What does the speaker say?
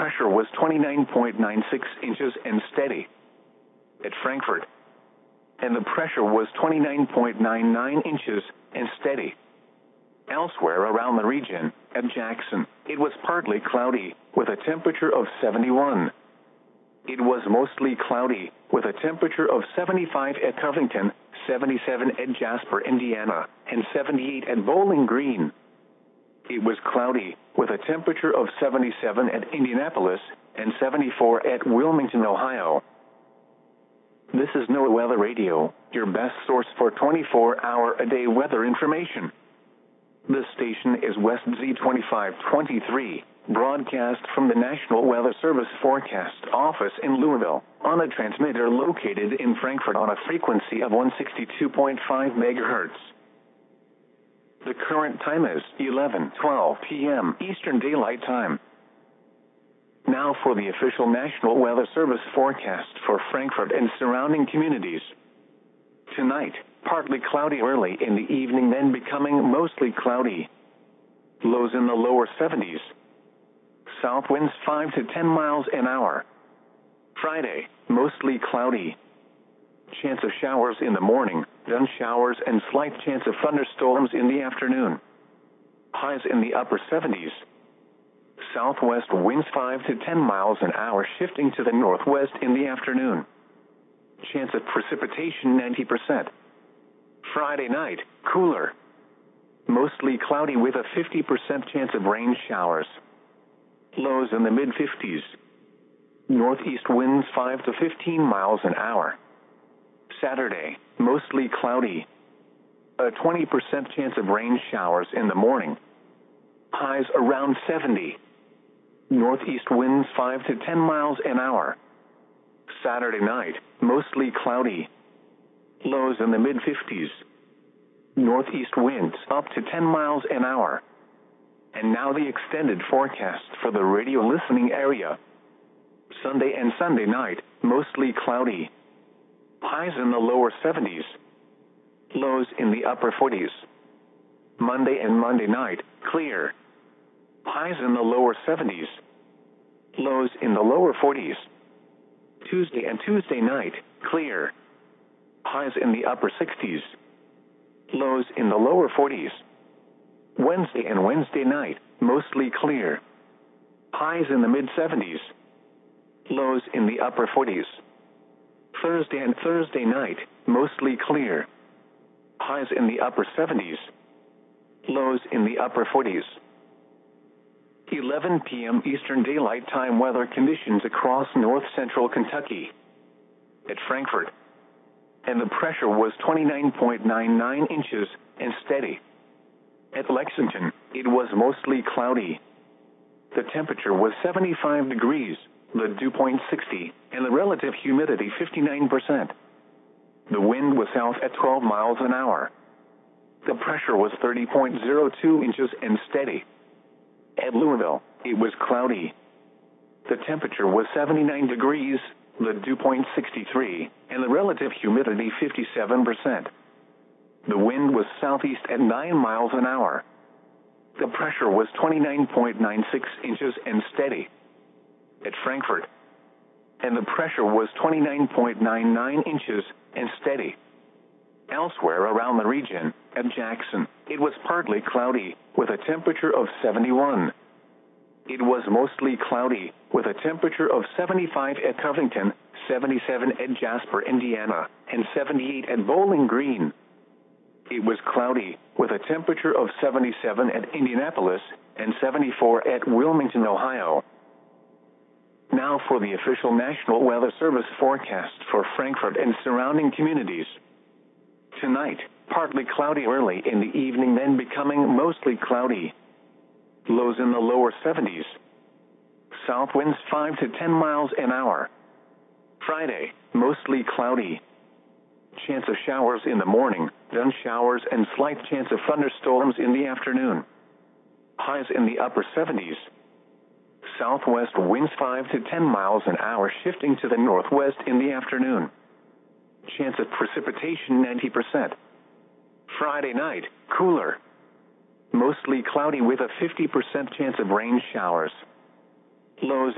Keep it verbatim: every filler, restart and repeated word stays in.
pressure was twenty-nine point nine six inches and steady. At Frankfurt. And the pressure was twenty-nine point nine nine inches and steady. Elsewhere around the region, at Jackson, it was partly cloudy, with a temperature of seventy-one. It was mostly cloudy, with a temperature of seventy-five at Covington, seventy-seven at Jasper, Indiana, and seventy-eight at Bowling Green. It was cloudy, with a temperature of seventy-seven at Indianapolis, and seventy-four at Wilmington, Ohio. This is NOAA Weather Radio, your best source for twenty-four hour a day weather information. This station is West Z twenty-five twenty-three, broadcast from the National Weather Service Forecast Office in Louisville, on a transmitter located in Frankfurt on a frequency of one sixty-two point five megahertz. The current time is eleven twelve p m Eastern Daylight Time. Now for the official National Weather Service forecast for Frankfurt and surrounding communities. Tonight, partly cloudy early in the evening, then becoming mostly cloudy. Lows in the lower seventies. South winds five to ten miles an hour. Friday, mostly cloudy. Chance of showers in the morning, then showers and slight chance of thunderstorms in the afternoon. Highs in the upper seventies. Southwest winds five to ten miles an hour, shifting to the northwest in the afternoon. Chance of precipitation ninety percent. Friday night, cooler. Mostly cloudy with a fifty percent chance of rain showers. Lows in the mid fifties. Northeast winds five to fifteen miles an hour. Saturday, mostly cloudy. A twenty percent chance of rain showers in the morning. Highs around seventy. Northeast winds five to ten miles an hour. Saturday night, mostly cloudy. Lows in the mid fifties. Northeast winds up to ten miles an hour. And now the extended forecast for the radio listening area. Sunday and Sunday night, mostly cloudy. Highs in the lower seventies. Lows in the upper forties. Monday and Monday night, clear. Highs in the lower seventies. Lows in the lower forties. Tuesday and Tuesday night, clear. Highs in the upper sixties. Lows in the lower forties. Wednesday and Wednesday night, mostly clear. Highs in the mid seventies. Lows in the upper forties. Thursday and Thursday night, mostly clear. Highs in the upper seventies. Lows in the upper forties. eleven p m Eastern Daylight Time weather conditions across north central Kentucky. At Frankfurt. And the pressure was twenty-nine point nine nine inches and steady. At Lexington, it was mostly cloudy. The temperature was seventy-five degrees, the dew point sixty, and the relative humidity fifty-nine percent. The wind was south at twelve miles an hour. The pressure was thirty point zero two inches and steady. At Louisville, it was cloudy. The temperature was seventy-nine degrees, the dew point sixty-three, and the relative humidity fifty-seven percent. The wind was southeast at nine miles an hour. The pressure was twenty-nine point nine six inches and steady. At Frankfurt. And the pressure was twenty-nine point nine nine inches and steady. Elsewhere around the region, at Jackson, it was partly cloudy, with a temperature of seventy-one. It was mostly cloudy, with a temperature of seventy-five at Covington, seventy-seven at Jasper, Indiana, and seventy-eight at Bowling Green. It was cloudy, with a temperature of seventy-seven at Indianapolis, and seventy-four at Wilmington, Ohio. Now for the official National Weather Service forecast for Frankfurt and surrounding communities. Tonight, partly cloudy early in the evening, then becoming mostly cloudy. Lows in the lower seventies. South winds five to ten miles an hour. Friday, mostly cloudy. Chance of showers in the morning, then showers and slight chance of thunderstorms in the afternoon. Highs in the upper seventies. Southwest winds five to ten miles an hour, shifting to the northwest in the afternoon. Chance of precipitation ninety percent. Friday night, cooler. Mostly cloudy with a fifty percent chance of rain showers. Lows